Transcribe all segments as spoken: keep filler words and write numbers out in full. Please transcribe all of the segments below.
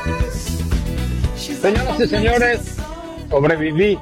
Señoras y señores, sobreviví.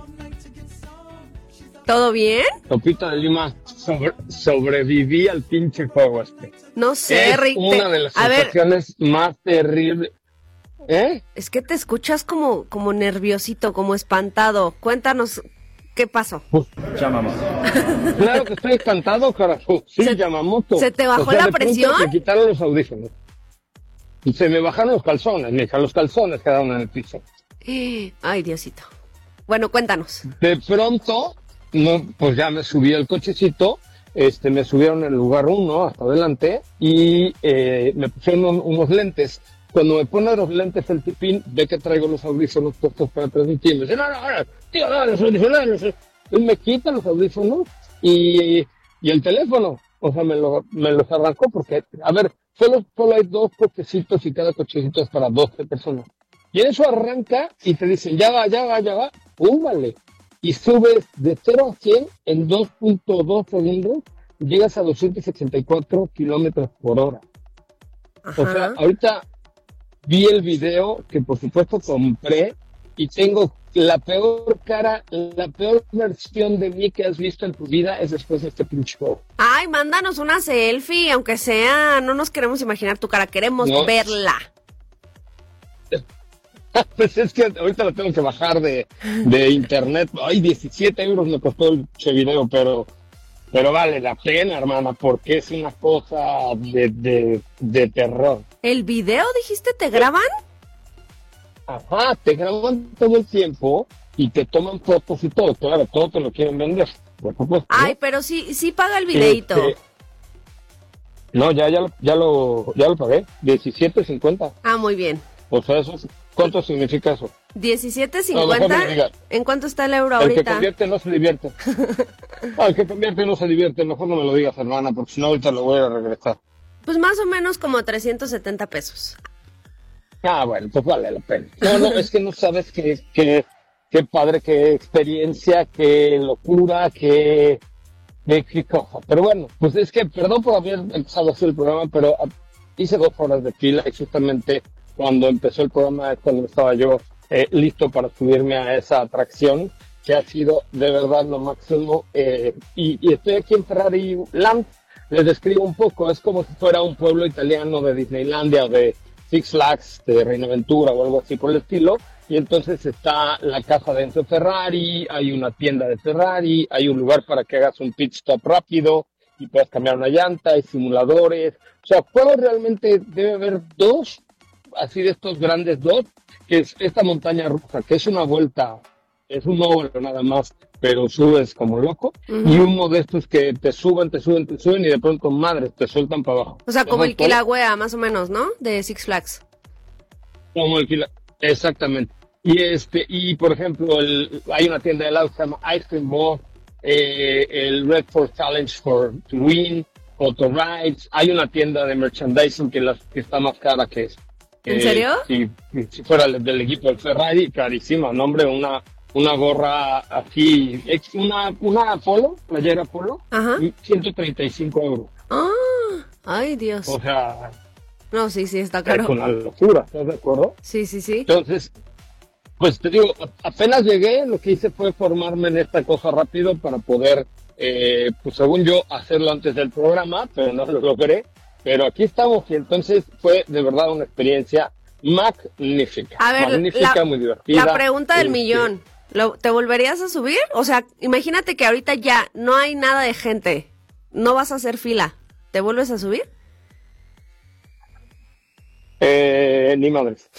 ¿Todo bien? Topito de Lima, sobre, sobreviví al pinche juego este. No sé, es Rick. una de las a situaciones ver, más terribles. ¿Eh? Es que te escuchas como, como nerviosito, como espantado. Cuéntanos, ¿qué pasó? Pues, Yamamoto. Claro que estoy espantado, carajo. Sí, se, Yamamoto. ¿Se te bajó o sea, la presión? Me quitaron los audífonos. Y se me bajaron los calzones, mija. Los calzones quedaron en el piso. Ay, Diosito. Bueno, cuéntanos. De pronto, no, pues ya me subí al cochecito, este, me subieron en el lugar uno hasta adelante y eh, me pusieron un, unos lentes. Cuando me ponen los lentes el tipín, ve que traigo los audífonos puestos para transmitir. Me dice, no, no, no, tío, no, los audífonos, los... Él me quita los audífonos y, y el teléfono. O sea, me, lo, me los arrancó porque, a ver, solo, solo hay dos cochecitos y cada cochecito es para doce personas. Y en eso arranca y te dicen, ya va, ya va, ya va, ¡púmbale! Y subes de cero a cien en dos punto dos segundos, llegas a doscientos ochenta y cuatro kilómetros por hora. Ajá. O sea, ahorita vi el video que por supuesto compré y tengo la peor cara, la peor versión de mí que has visto en tu vida es después de este pinche juego. Ay, mándanos una selfie, aunque sea, no nos queremos imaginar tu cara, queremos no. verla. Pues es que ahorita lo tengo que bajar de, de internet. Ay, diecisiete euros me costó el video, pero pero vale la pena, hermana, porque es una cosa de, de, de terror. ¿El video, dijiste, te graban? Ajá, te graban todo el tiempo y te toman fotos y todo. Claro, todo te lo quieren vender, por supuesto. Ay, ¿no? Pero sí, sí paga el videíto. Este, no, ya, ya, ya, lo, ya lo pagué, diecisiete cincuenta. Ah, muy bien. O sea, eso es... ¿Cuánto significa eso? diecisiete cincuenta. No, ¿en cuánto está el euro ahorita? El que convierte no se divierte. Ah, el que convierte no se divierte. Mejor no me lo digas, hermana, porque si no ahorita lo voy a regresar. Pues más o menos como trescientos setenta pesos. Ah, bueno, pues vale la pena. No, no, es que no sabes qué, qué, qué padre, qué experiencia, qué locura, qué, qué, qué cosa. Pero bueno, pues es que, perdón por haber empezado así el programa, pero hice dos horas de fila y justamente... Cuando empezó el programa es cuando estaba yo eh, listo para subirme a esa atracción, que ha sido de verdad lo máximo. Eh, y, y estoy aquí en Ferrari Land, les describo un poco, es como si fuera un pueblo italiano de Disneylandia o de Six Flags, de Reino Aventura o algo así por el estilo. Y entonces está la casa de Enzo Ferrari, hay una tienda de Ferrari, hay un lugar para que hagas un pit stop rápido y puedas cambiar una llanta, hay simuladores. O sea, juegos realmente debe haber dos, así de estos grandes dos, que es esta montaña rusa, que es una vuelta, es un óvalo nada más, pero subes como loco, uh-huh. Y uno de estos que te suben, te suben, te suben y de pronto, madre, te sueltan para abajo. O sea, como el Kilauea, más o menos, ¿no? De Six Flags. Como el Kilauea, exactamente. Y este, y por ejemplo, el, hay una tienda de helado que se llama Ice Cream Ball, eh, el Red Force Challenge for to Win, Auto Rides, hay una tienda de merchandising que, la, que está más cara que es. ¿En eh, serio? Si, si fuera del equipo del Ferrari, carísima, no hombre, una, una gorra así, una, una polo, playera polo, ajá, ciento treinta y cinco euros. Ah, ay Dios. O sea... No, sí, sí, está caro. Es una locura, ¿estás de acuerdo? Sí, sí, sí. Entonces, pues te digo, apenas llegué, lo que hice fue formarme en esta cosa rápido para poder, eh, pues según yo, hacerlo antes del programa, pero no lo logré. Pero aquí estamos y entonces fue de verdad una experiencia magnífica. A ver, magnífica, la, muy divertida. La pregunta del millón, ¿lo, ¿te volverías a subir? O sea, imagínate que ahorita ya no hay nada de gente, no vas a hacer fila, ¿te vuelves a subir? Eh, ni madres.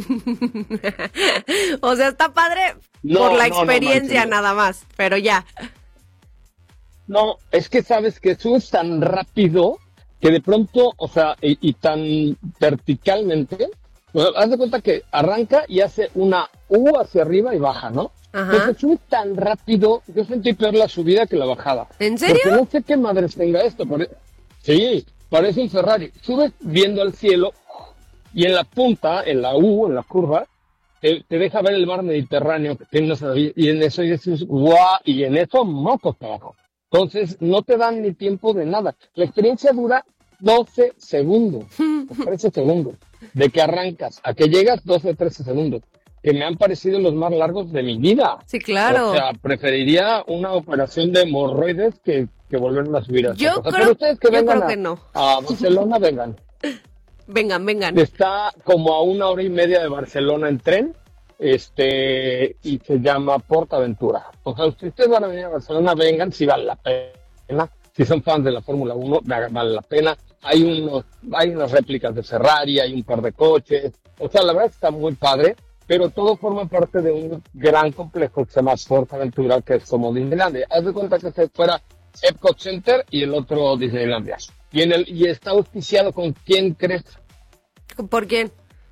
O sea, está padre no, por la no, experiencia no, nada más, pero ya. No, es que sabes que subes tan rápido que de pronto, o sea, y, y tan verticalmente, pues, haz de cuenta que arranca y hace una U hacia arriba y baja, ¿no? Ajá. Entonces sube tan rápido, yo sentí peor la subida que la bajada. ¿En serio? Porque no sé qué madres tenga esto. Pare... Sí, parece un Ferrari. Subes viendo al cielo y en la punta, en la U, en la curva, te, te deja ver el mar Mediterráneo que tienes ahí, y en eso dices, guau, y en eso mocos para abajo. Entonces, no te dan ni tiempo de nada. La experiencia dura doce segundos, trece segundos, de que arrancas a que llegas, doce, trece segundos, que me han parecido los más largos de mi vida. Sí, claro. O sea, preferiría una operación de hemorroides que, que volverme a subir a esa Yo cosa. creo, Pero ustedes que yo vengan creo a, que no. a Barcelona, vengan. Vengan, vengan. Está como a una hora y media de Barcelona en tren, este, y se llama PortAventura. O sea, si ustedes van a venir a Barcelona, vengan, si vale la pena. Si son fans de la Fórmula uno, vale la pena. Hay unos, hay unas réplicas de Ferrari, hay un par de coches. O sea, la verdad está muy padre, pero todo forma parte de un gran complejo que se llama PortAventura, que es como Disneylandia. Haz de cuenta que se fuera Epcot Center y el otro Disneylandia. Y en el, y está auspiciado con quién crees. ¿Por quién?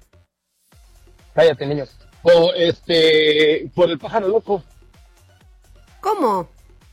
Cállate, niños. O este, por el pájaro loco. ¿Cómo?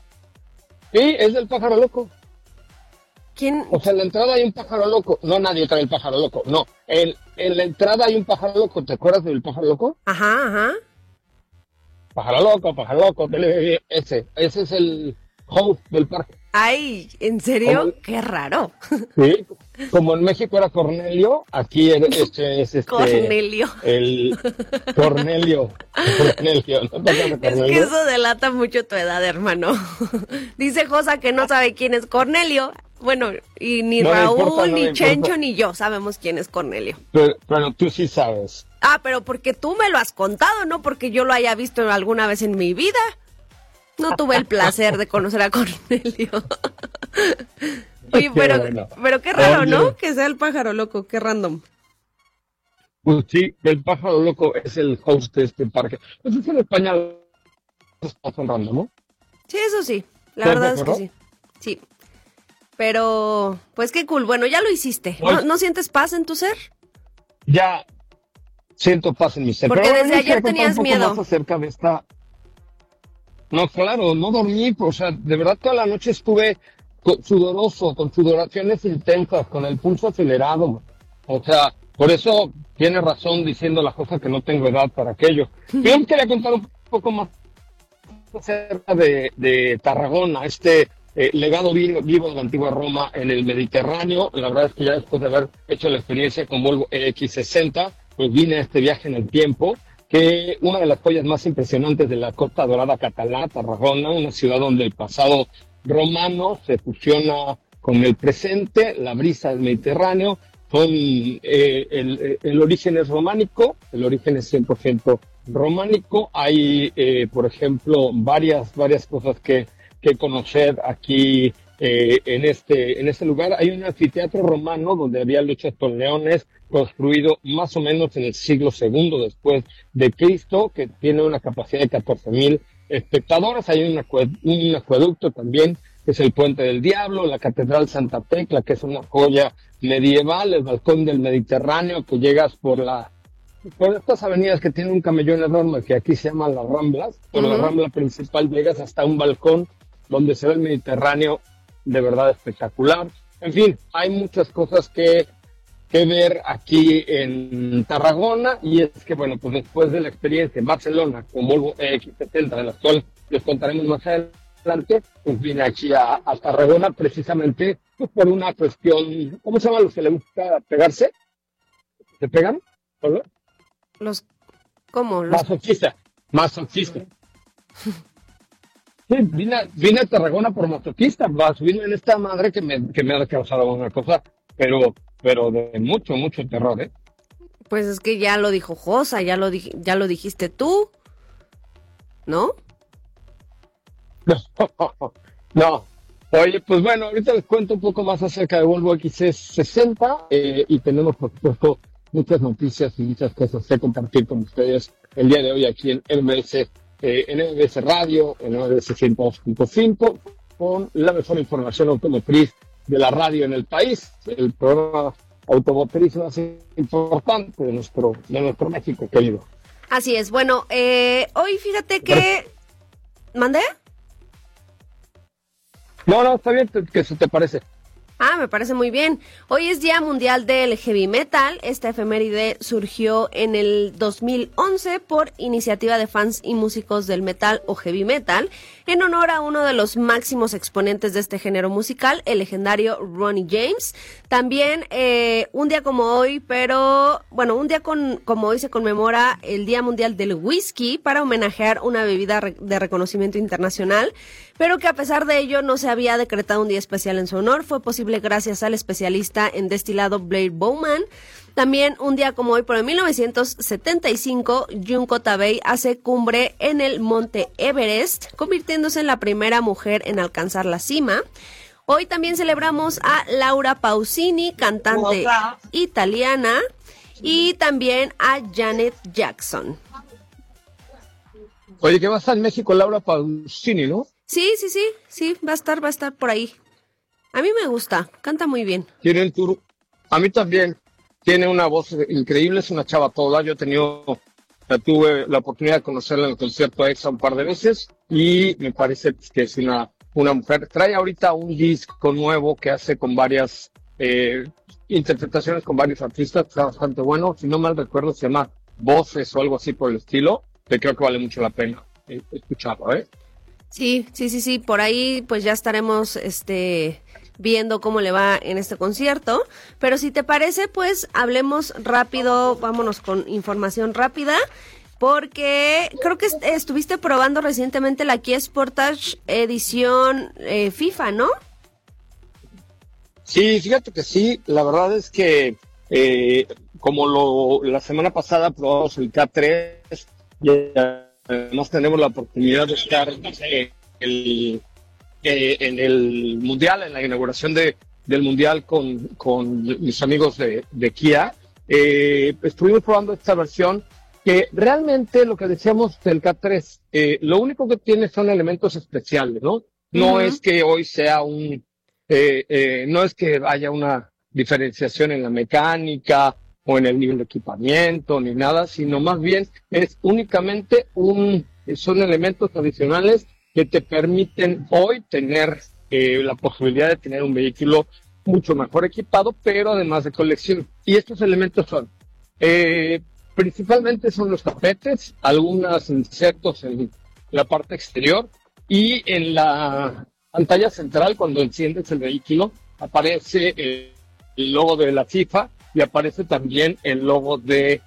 Sí, es el pájaro loco. ¿Quién? O sea, en la entrada hay un pájaro loco. No, nadie trae el pájaro loco. No, en, en la entrada hay un pájaro loco. ¿Te acuerdas del pájaro loco? Ajá, ajá. Pájaro loco, pájaro loco. tele- Ese, ese es el host del parque. Ay, ¿en serio? ¿Cómo? Qué raro. Sí, como en México era Cornelio, aquí era- este es este. Cornelio. El Cornelio. Cornelio, ¿no te acuerdas de Es que Cornelio? eso delata mucho tu edad, hermano. Dice Josa que no sabe quién es Cornelio. Bueno, y ni No me Raúl, importa, no ni me Chencho, importa. ni yo sabemos quién es Cornelio. Pero, pero tú sí sabes. Ah, pero porque tú me lo has contado, no porque yo lo haya visto alguna vez en mi vida. No tuve el placer de conocer a Cornelio. Oye, Qué pero, bueno. pero qué raro, Oye. ¿no? Que sea el pájaro loco, qué random. Pues sí, el pájaro loco es el host de este parque. Pues es que en España los pasan random, ¿no? Sí, eso sí, la ¿Estás de verdad es que acuerdo? sí. Sí. Pero, pues qué cool. Bueno, ya lo hiciste. ¿No, Pues- ¿no sientes paz en tu ser? Ya siento paz en mi ser. Porque Pero desde bueno, ayer quiero contar tenías un poco miedo. más acerca de esta. No, claro, no dormí, o sea, de verdad toda la noche estuve co- sudoroso, con sudoraciones intensas, con el pulso acelerado. O sea, por eso tiene razón diciendo la cosa que no tengo edad para aquello. Yo quería contar un poco más acerca de, de Tarragona, este eh, legado vivo, vivo de la antigua Roma en el Mediterráneo. La verdad es que ya después de haber hecho la experiencia con Volvo E X sesenta, pues vine a este viaje en el tiempo, que una de las joyas más impresionantes de la Costa Dorada catalana, Tarragona, una ciudad donde el pasado romano se fusiona con el presente, la brisa del Mediterráneo, son, eh, el, el origen es románico, el origen es cien por ciento románico. Hay, eh, por ejemplo, varias, varias cosas que, que conocer aquí eh, en, este, en este lugar. Hay un anfiteatro romano donde había luchas con leones, construido más o menos en el siglo segundo después de Cristo, que tiene una capacidad de catorce mil espectadores. Hay un, acue- un acueducto también, que es el Puente del Diablo, la Catedral Santa Tecla, que es una joya medieval, el balcón del Mediterráneo, que llegas por la por estas avenidas que tienen un camellón enorme, que aquí se llaman las Ramblas. Por la Ujú. Rambla principal llegas hasta un balcón donde se ve el Mediterráneo, de verdad espectacular. En fin, hay muchas cosas que, que ver aquí en Tarragona, y es que, bueno, pues después de la experiencia en Barcelona con Volvo E X setenta, de la cual les contaremos más adelante, pues vine aquí a, a Tarragona precisamente pues, por una cuestión, ¿cómo se llama los que le gusta pegarse? ¿Se pegan? ¿Solo? Los, ¿cómo? Los, Masoquista, masoquista. Sí, vine, a- vine a Tarragona por masoquista, vas, vine en esta madre que me, que me ha causado una cosa, pero, pero de mucho, mucho terror, ¿eh? pues es que ya lo dijo Josa, ya lo, dij- ya lo dijiste tú, ¿no? No, oye, pues bueno, ahorita les cuento un poco más acerca de Volvo X C sesenta eh, y tenemos, por supuesto, muchas noticias y muchas cosas que compartir con ustedes el día de hoy aquí en M B S, eh, en M B S Radio, en M B S ciento dos punto cinco, con la mejor información automotriz de la radio en el país, el programa automotriz más importante de nuestro, de nuestro México querido. Así es, bueno, eh, hoy fíjate que... ¿Mandé? No, no, está bien, que se te parece. Ah, me parece muy bien. Hoy es Día Mundial del Heavy Metal. Esta efeméride surgió en el dos mil once por iniciativa de fans y músicos del metal o heavy metal, en honor a uno de los máximos exponentes de este género musical, el legendario Ronnie James. También eh, un día como hoy, pero bueno, un día con, como hoy se conmemora el Día Mundial del Whisky para homenajear una bebida re- de reconocimiento internacional, pero que a pesar de ello no se había decretado un día especial en su honor. Fue posible gracias al especialista en destilado Blair Bowman. También un día como hoy, pero en mil novecientos setenta y cinco, Junko Tabei hace cumbre en el monte Everest, convirtiéndose en la primera mujer en alcanzar la cima. Hoy también celebramos a Laura Pausini, cantante italiana, y también a Janet Jackson. Oye, que va a estar en México Laura Pausini, ¿no? Sí, sí, sí, sí, va a estar, va a estar por ahí. A mí me gusta, canta muy bien. Tiene el tour. A mí también. Tiene una voz increíble, es una chava toda. Yo he tenido, la tuve la oportunidad de conocerla en el concierto EXA un par de veces y me parece que es una, una mujer. Trae ahorita un disco nuevo que hace con varias eh, interpretaciones con varios artistas, está bastante bueno. Si no mal recuerdo, se llama Voces o algo así por el estilo. Que creo que vale mucho la pena eh, escucharlo, ¿eh? Sí, sí, sí, sí, por ahí pues ya estaremos este viendo cómo le va en este concierto, pero si te parece pues hablemos rápido, vámonos con información rápida, porque creo que est- estuviste probando recientemente la Kia Sportage edición eh, FIFA, ¿no? Sí, fíjate que sí, la verdad es que eh, como lo la semana pasada probamos el K tres y además tenemos la oportunidad de estar eh, el, eh, en el Mundial, en la inauguración de, del Mundial con, con mis amigos de, de Kia. Eh, estuvimos probando esta versión que realmente lo que decíamos del K tres, eh, lo único que tiene son elementos especiales, ¿no? No uh-huh. es que hoy sea un, eh, eh, no es que haya una diferenciación en la mecánica o en el nivel de equipamiento, ni nada, sino más bien es únicamente un, son elementos adicionales que te permiten hoy tener eh, la posibilidad de tener un vehículo mucho mejor equipado, pero además de colección. Y estos elementos son, eh, principalmente son los tapetes, algunos insectos en la parte exterior y en la pantalla central, cuando enciendes el vehículo, aparece el, el logo de la FIFA y aparece también el logo de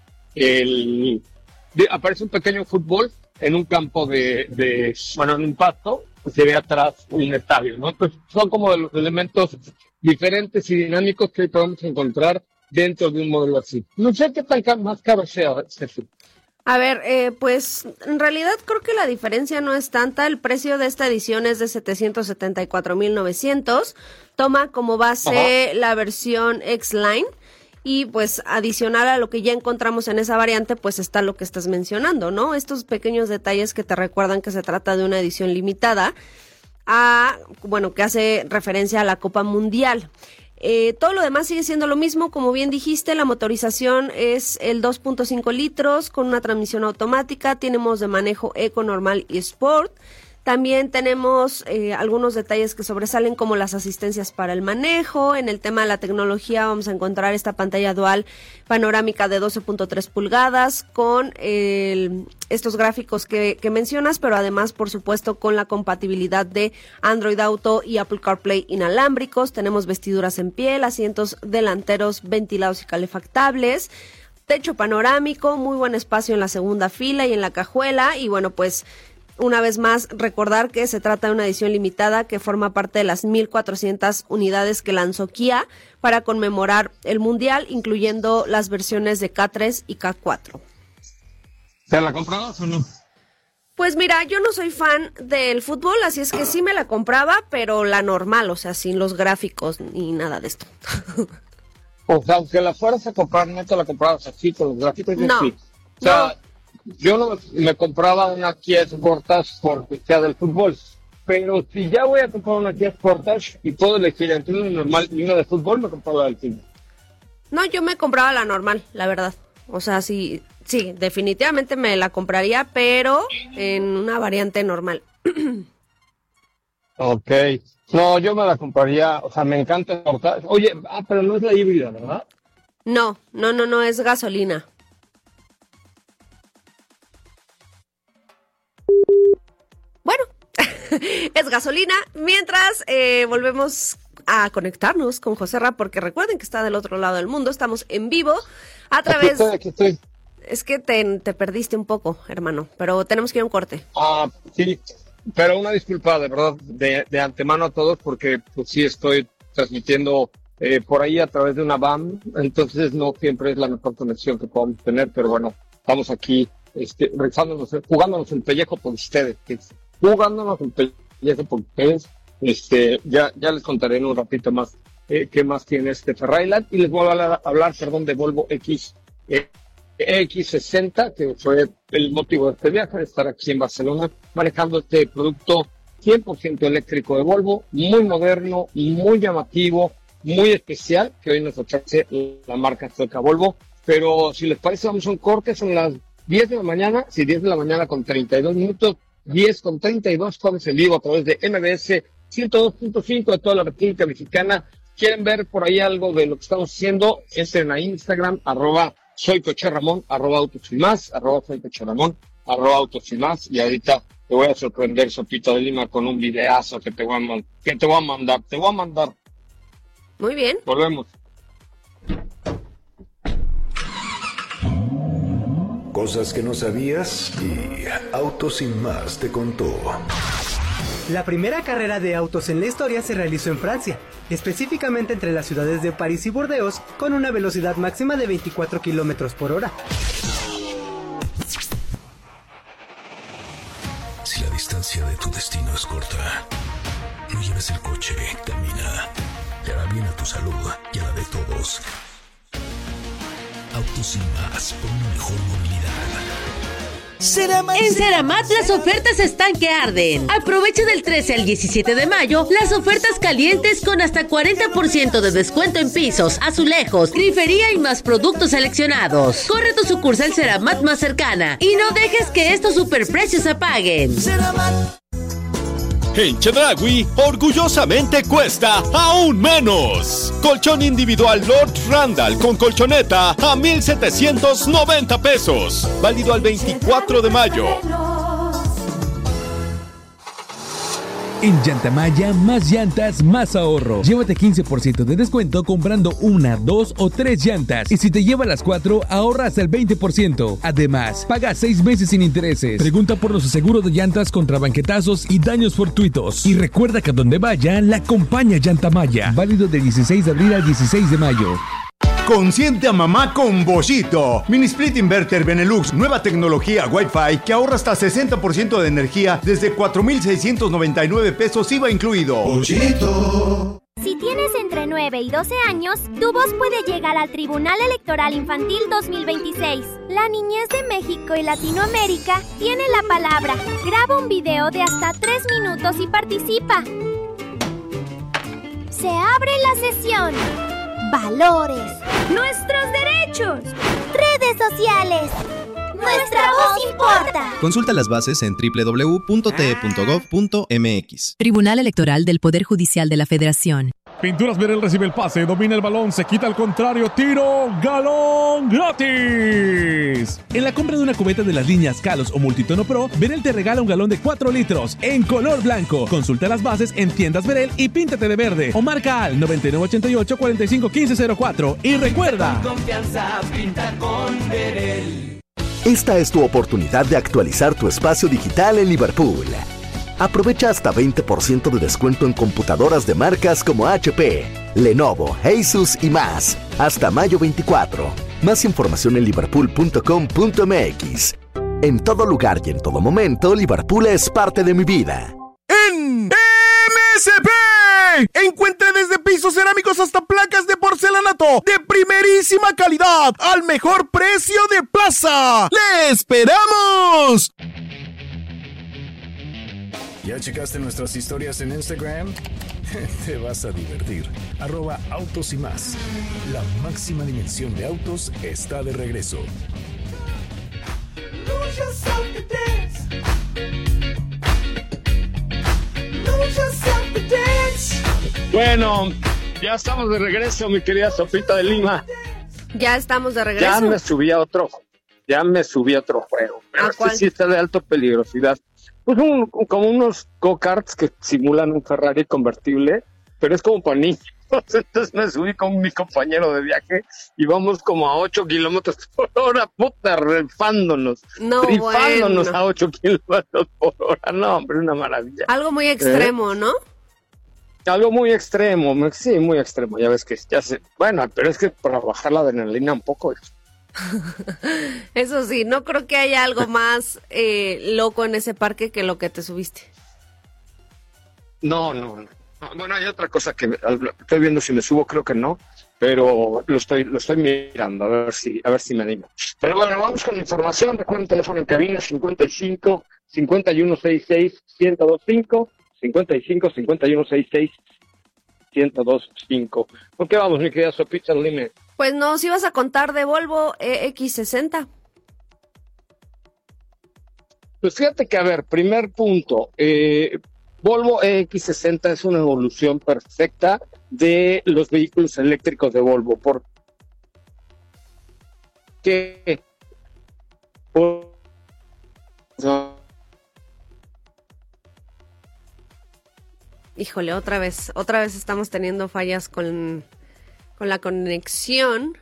el de, aparece un pequeño fútbol en un campo de, de bueno, en un pasto, pues se ve atrás un estadio, ¿no? Pues son como de los elementos diferentes y dinámicos que podemos encontrar dentro de un modelo así. No sé qué tan más caro sea, Ceci. A ver, eh, pues en realidad creo que la diferencia no es tanta. El precio de esta edición es de setecientos setenta y cuatro mil novecientos. Toma como base Ajá. la versión X-Line. Y pues adicional a lo que ya encontramos en esa variante, pues está lo que estás mencionando, ¿no? Estos pequeños detalles que te recuerdan que se trata de una edición limitada, a, bueno, que hace referencia a la Copa Mundial. Eh, todo lo demás sigue siendo lo mismo, como bien dijiste, la motorización es el dos punto cinco litros con una transmisión automática, tenemos de manejo eco, normal y sport. También tenemos eh, algunos detalles que sobresalen como las asistencias para el manejo. En el tema de la tecnología vamos a encontrar esta pantalla dual panorámica de doce punto tres pulgadas con el, estos gráficos que, que mencionas, pero además, por supuesto, con la compatibilidad de Android Auto y Apple CarPlay inalámbricos. Tenemos vestiduras en piel, asientos delanteros ventilados y calefactables, techo panorámico, muy buen espacio en la segunda fila y en la cajuela. Y bueno, pues una vez más, recordar que se trata de una edición limitada que forma parte de las mil cuatrocientas unidades que lanzó Kia para conmemorar el Mundial, incluyendo las versiones de K tres y K cuatro. ¿Te la comprabas o no? Pues mira, yo no soy fan del fútbol, así es que sí me la compraba, pero la normal, o sea, sin los gráficos ni nada de esto. O sea, aunque la fueras a comprar, no te la comprabas así con los gráficos. No, sí. O sea, no. Yo no me compraba una Kia Sportage porque sea del fútbol, pero si ya voy a comprar una Kia Sportage y puedo elegir entre una normal y una de fútbol, me compraba la del fútbol. No, yo me compraba la normal, la verdad. O sea, sí, sí, definitivamente me la compraría, pero en una variante normal. Ok. No, yo me la compraría, o sea, me encanta el portal. Oye, ah, pero no es la híbrida, ¿verdad? No, no, no, no, es gasolina. Bueno, es gasolina. Mientras eh, volvemos a conectarnos con Joserra, porque recuerden que está del otro lado del mundo. Estamos en vivo a través... Aquí estoy, aquí estoy. Es que te, te perdiste un poco, hermano, pero tenemos que ir a un corte. Ah, sí. Pero una disculpa, de verdad, de, de antemano a todos, porque pues sí estoy transmitiendo eh, por ahí a través de una V A M, entonces no siempre es la mejor conexión que podamos tener, pero bueno, estamos aquí este, rezándonos, jugándonos el pellejo por ustedes, jugándonos el pellejo por ustedes. Este, ya, ya les contaré en un ratito más eh, qué más tiene este Ferrariland, y les voy a hablar, hablar perdón, de Volvo X. Eh, X sesenta, que fue el motivo de este viaje, de estar aquí en Barcelona, manejando este producto cien por ciento eléctrico de Volvo, muy moderno, muy llamativo, muy especial, que hoy nos ofrece la marca sueca Volvo. Pero si les parece, vamos a un corte, son las diez de la mañana, sí, diez de la mañana con treinta y dos minutos, diez con treinta y dos, estamos en vivo a través de M B S ciento dos punto cinco de toda la República Mexicana. ¿Quieren ver por ahí algo de lo que estamos haciendo? Entren a Instagram, arroba Soy Coche Ramón, arroba autos y más, arroba soy Coche Ramón, arroba autos y más, y ahorita te voy a sorprender, Sopita de Lima, con un videazo que te voy a, man- que te voy a mandar, te voy a mandar. Muy bien. Volvemos. Cosas que no sabías y Autos Sin Más te contó. La primera carrera de autos en la historia se realizó en Francia, específicamente entre las ciudades de París y Burdeos, con una velocidad máxima de veinticuatro kilómetros por hora. Si la distancia de tu destino es corta, no lleves el coche, camina. Le hará bien a tu salud y a la de todos. Autos Sin Más, por una mejor movilidad. En Ceramat las ofertas están que arden. Aprovecha del trece al diecisiete de mayo las ofertas calientes con hasta cuarenta por ciento de descuento en pisos, azulejos, grifería y más productos seleccionados. Corre a tu sucursal Ceramat más cercana y no dejes que estos superprecios se apaguen. En Chedraui, orgullosamente cuesta aún menos. Colchón individual Lord Randall con colchoneta a mil setecientos noventa pesos. Válido al veinticuatro de mayo. En Llantamaya, más llantas, más ahorro. Llévate quince por ciento de descuento comprando una, dos o tres llantas. Y si te llevas las cuatro, ahorras hasta el veinte por ciento. Además, paga seis meses sin intereses. Pregunta por los seguros de llantas contra banquetazos y daños fortuitos. Y recuerda que a donde vaya, la acompaña Llantamaya. Válido del dieciséis de abril al dieciséis de mayo. Consiente a mamá con Boschito. Mini Split Inverter Benelux, nueva tecnología Wi-Fi que ahorra hasta sesenta por ciento de energía desde cuatro mil seiscientos noventa y nueve pesos I V A incluido. Boschito. Si tienes entre nueve y doce años, tu voz puede llegar al Tribunal Electoral Infantil dos mil veintiséis. La niñez de México y Latinoamérica tiene la palabra. Graba un video de hasta tres minutos y participa. Se abre la sesión. Valores. Nuestros derechos. Redes sociales. Nuestra voz importa. Consulta las bases en doble u doble u doble u punto t e punto gov punto m x. Tribunal Electoral del Poder Judicial de la Federación. Pinturas Verel recibe el pase, domina el balón, se quita al contrario, tiro, galón, gratis. En la compra de una cubeta de las líneas Kalos o Multitono Pro, Verel te regala un galón de cuatro litros en color blanco. Consulta las bases en tiendas Verel y píntate de verde. O marca al noventa y nueve ochenta y ocho, cuarenta y cinco quince cero cuatro. Y recuerda, con confianza, pinta con Verel. Esta es tu oportunidad de actualizar tu espacio digital en Liverpool. Aprovecha hasta veinte por ciento de descuento en computadoras de marcas como H P, Lenovo, Asus y más. Hasta mayo veinticuatro. Más información en liverpool punto com punto m x. En todo lugar y en todo momento, Liverpool es parte de mi vida. En M S P encuentre desde pisos cerámicos hasta placas de porcelanato de primerísima calidad al mejor precio de plaza. ¡Le esperamos! ¿Ya checaste nuestras historias en Instagram? Te vas a divertir. Arroba Autos y Más. La máxima dimensión de autos está de regreso. Lose yourself to dance. Lose yourself. Bueno, ya estamos de regreso, mi querida Sopita de Lima. Ya estamos de regreso. Ya me subí a otro, ya me subí a otro juego. Pero este sí está de alta peligrosidad. Pues un, como unos go-karts que simulan un Ferrari convertible, pero es como para niños. Entonces me subí con mi compañero de viaje y vamos como a ocho kilómetros por hora, puta, rifándonos. No, rifándonos bueno. a ocho kilómetros por hora. No, hombre, una maravilla. Algo muy extremo, ¿eh? ¿No? Algo muy extremo, sí, muy extremo. Ya ves que ya sé. Bueno, pero es que para bajar la adrenalina un poco. Eso sí, no creo que haya algo más eh, loco en ese parque que lo que te subiste. No, no, no. Bueno, hay otra cosa que estoy viendo si me subo, creo que no, pero lo estoy lo estoy mirando a ver si a ver si me animo. Pero bueno, vamos con la información. Recuerden el teléfono en cabina cincuenta y cinco, cincuenta y uno sesenta y seis, ciento veinticinco, cincuenta y cinco, cincuenta y uno sesenta y seis, ciento veinticinco. ¿Por qué vamos, mi querida Sopita, dime? Pues nos ibas a contar de Volvo E X sesenta. Pues fíjate que, a ver, primer punto, eh, Volvo E X sesenta es una evolución perfecta de los vehículos eléctricos de Volvo. ¿Por qué? Por... No. Híjole, otra vez, otra vez estamos teniendo fallas con, con la conexión.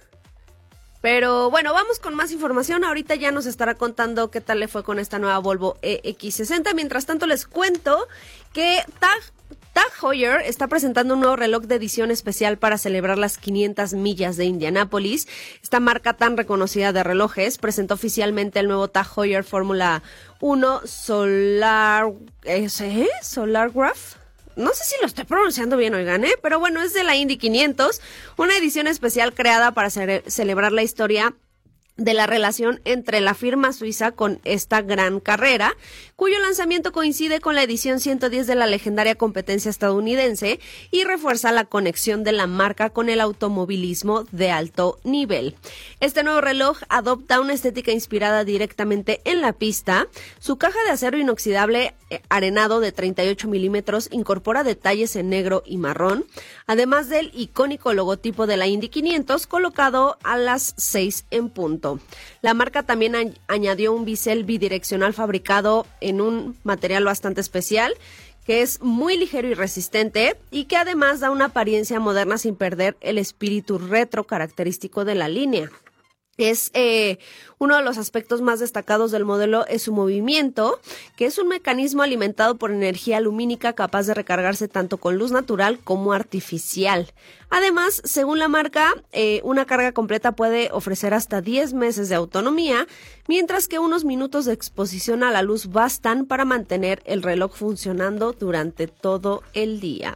Pero bueno, vamos con más información. Ahorita ya nos estará contando qué tal le fue con esta nueva Volvo E X sesenta. Mientras tanto, les cuento que Tag, Tag Heuer está presentando un nuevo reloj de edición especial para celebrar las quinientas millas de Indianápolis. Esta marca tan reconocida de relojes presentó oficialmente el nuevo Tag Heuer Fórmula uno Solar... ¿eh? Solargraph. No sé si lo estoy pronunciando bien, oigan, ¿eh? Pero bueno, es de la Indy quinientos, una edición especial creada para ce- celebrar la historia de la relación entre la firma suiza con esta gran carrera, cuyo lanzamiento coincide con la edición ciento diez de la legendaria competencia estadounidense y refuerza la conexión de la marca con el automovilismo de alto nivel. Este nuevo reloj adopta una estética inspirada directamente en la pista. Su caja de acero inoxidable arenado de treinta y ocho milímetros incorpora detalles en negro y marrón, además del icónico logotipo de la Indy quinientos colocado a las seis en punto. La marca también a- añadió un bisel bidireccional fabricado en un material bastante especial, que es muy ligero y resistente y que además da una apariencia moderna sin perder el espíritu retro característico de la línea. Es eh, uno de los aspectos más destacados del modelo es su movimiento, que es un mecanismo alimentado por energía lumínica capaz de recargarse tanto con luz natural como artificial. Además, según la marca, eh, una carga completa puede ofrecer hasta diez meses de autonomía, mientras que unos minutos de exposición a la luz bastan para mantener el reloj funcionando durante todo el día.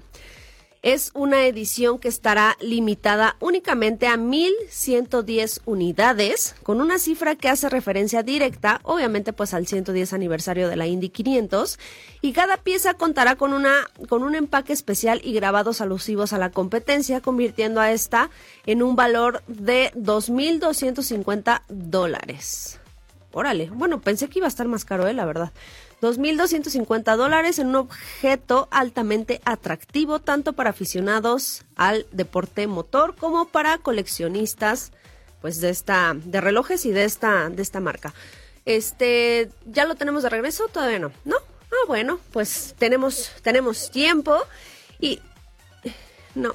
Es una edición que estará limitada únicamente a mil ciento diez unidades, con una cifra que hace referencia directa, obviamente, pues al ciento diez aniversario de la Indy quinientos, y cada pieza contará con una con un empaque especial y grabados alusivos a la competencia, convirtiendo a esta en un valor de dos mil doscientos cincuenta dólares. Órale, bueno, pensé que iba a estar más caro, eh, la verdad. dos mil doscientos cincuenta dólares en un objeto altamente atractivo, tanto para aficionados al deporte motor como para coleccionistas, pues de esta, de relojes y de esta, de esta marca. Este, ¿ya lo tenemos de regreso? Todavía no, ¿no? Ah, bueno, pues tenemos, tenemos tiempo y... No,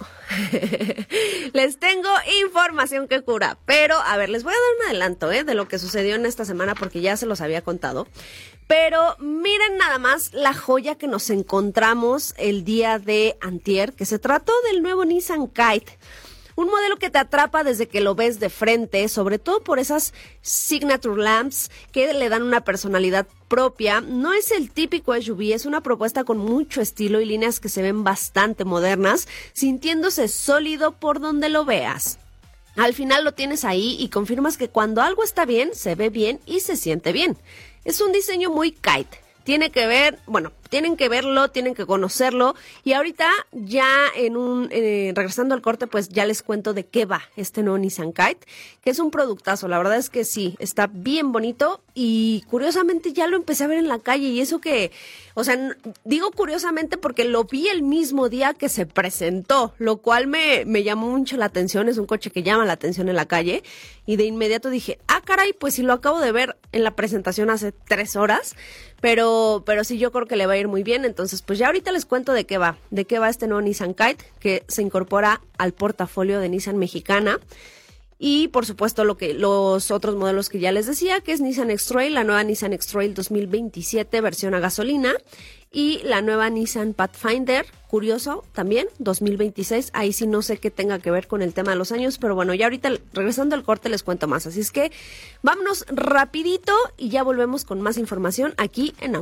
les tengo información que cura, pero a ver, les voy a dar un adelanto ¿eh? de lo que sucedió en esta semana porque ya se los había contado, pero miren nada más la joya que nos encontramos el día de antier, que se trató del nuevo Nissan Kite. Un modelo que te atrapa desde que lo ves de frente, sobre todo por esas signature lamps que le dan una personalidad propia. No es el típico S U V, es una propuesta con mucho estilo y líneas que se ven bastante modernas, sintiéndose sólido por donde lo veas. Al final lo tienes ahí y confirmas que cuando algo está bien, se ve bien y se siente bien. Es un diseño muy Kite. Tiene que ver, bueno, tienen que verlo, tienen que conocerlo. Y ahorita ya en un, eh, regresando al corte, pues ya les cuento de qué va este nuevo Nissan Kite, que es un productazo. La verdad es que sí, está bien bonito y curiosamente ya lo empecé a ver en la calle y eso que, o sea, n- digo curiosamente porque lo vi el mismo día que se presentó, lo cual me, me llamó mucho la atención. Es un coche que llama la atención en la calle y de inmediato dije, ah, caray, pues si lo acabo de ver en la presentación hace tres horas, pero, pero sí, yo creo que le va a ir muy bien. Entonces, pues ya ahorita les cuento de qué va, de qué va este nuevo Nissan Kite, que se incorpora al portafolio de Nissan Mexicana. Y por supuesto lo que los otros modelos que ya les decía, que es Nissan X-Trail, la nueva Nissan X-Trail dos mil veintisiete versión a gasolina y la nueva Nissan Pathfinder, curioso también, dos mil veintiséis. Ahí sí no sé qué tenga que ver con el tema de los años, pero bueno, ya ahorita regresando al corte les cuento más. Así es que vámonos rapidito y ya volvemos con más información aquí en